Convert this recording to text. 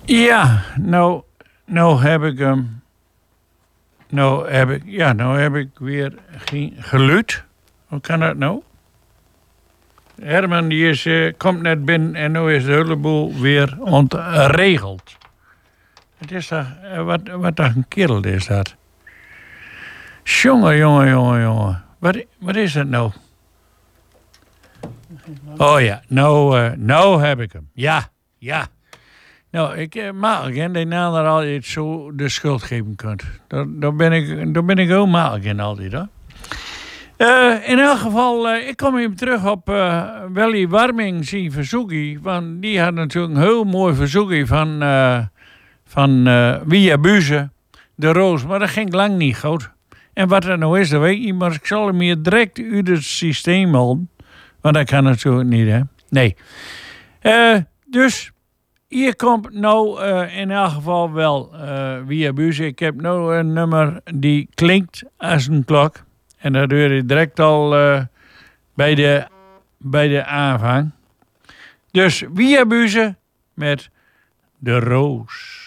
Ja, nou heb ik hem. Nou heb ik weer geen geluid. Hoe kan dat nou? Herman die komt net binnen en nu is de hele boel weer ontregeld. Het is toch, wat een kerel is dat. Jongen. Wat is het nou? Oh ja, nou heb ik hem. Ja. Nou, ik maak en die nader altijd zo de schuld geven kunt. Daar ben ik ook makkelijk altijd, hoor. In elk geval, ik kom even terug op Willy Warming zijn verzoekie. Want die had natuurlijk een heel mooi verzoekie van Via Buze, de Roos. Maar dat ging lang niet goed. En wat er nou is, dat weet ik niet. Maar ik zal hem hier direct uit het systeem halen. Want dat kan natuurlijk niet, hè. Nee. Dus hier komt nou in elk geval wel Via Buze. Ik heb nou een nummer die klinkt als een klok. En dat hoor je direct al bij de aanvang. Dus Via Buze met de Roos.